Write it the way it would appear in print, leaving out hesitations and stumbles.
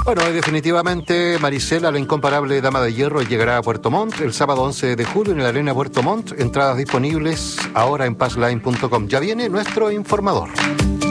Bueno, definitivamente Marisela, la incomparable Dama de Hierro, llegará a Puerto Montt el sábado 11 de julio en la Arena Puerto Montt. Entradas disponibles ahora en passline.com. Ya viene nuestro informador.